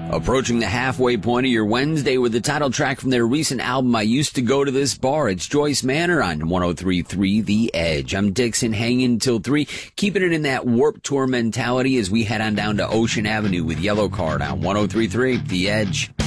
Approaching the halfway point of your Wednesday with the title track from their recent album, I Used to Go to This Bar. It's Joyce Manor on 103.3 The Edge. I'm Dixon, hanging till 3, keeping it in that Warped Tour mentality as we head on down to Ocean Avenue with Yellow Card on 103.3 The Edge.